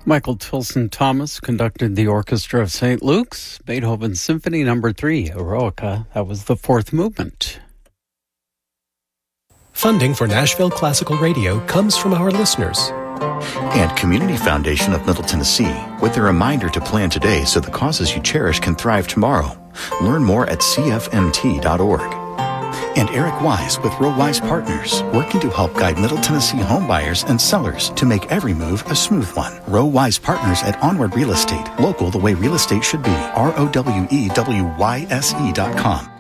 Michael Tilson Thomas conducted the Orchestra of St. Luke's, Beethoven Symphony No. 3, Eroica. That was the fourth movement. Funding for Nashville Classical Radio comes from our listeners. And Community Foundation of Middle Tennessee, with a reminder to plan today so the causes you cherish can thrive tomorrow. Learn more at cfmt.org. And Eric Wise with Row Wise Partners, working to help guide Middle Tennessee homebuyers and sellers to make every move a smooth one. Row Wise Partners at Onward Real Estate, local the way real estate should be. ROWEWYSE.com.